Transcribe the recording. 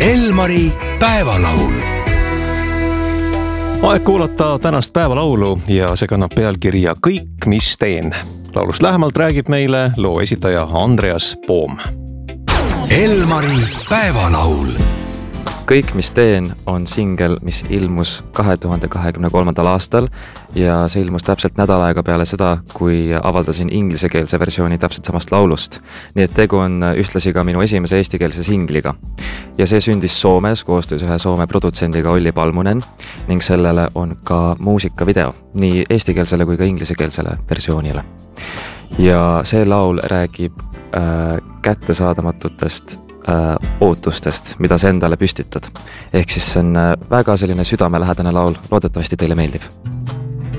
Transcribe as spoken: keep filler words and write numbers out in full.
Elmari päevalaul. Aeg kuulata tänast päevalaulu ja see kannab pealkirja Kõik, mis teen. Laulust lähemalt räägib meile loo esitaja Andreas Poom. Elmari päevalaul. Kõik, mis teen on singel, mis ilmus kahe tuhande kahekümne kolmandal aastal ja see ilmus täpselt nädal aega peale seda, kui avaldasin inglisekeelse versiooni täpselt samast laulust. Nii et tegu on ühtlasi ka minu esimese eestikeelse singliga. Ja see sündis Soomes koostöös ühe Soome produtsendiga Olli Palmunen ning sellele on ka muusikavideo nii eestikeelsele kui ka inglisekeelsele versioonile. Ja see laul räägib äh, kättesaadamatutest Äh, ootustest, mida sa endale püstitad. Ehk siis see on väga selline südamelähedane laul, loodetavasti teile meeldib.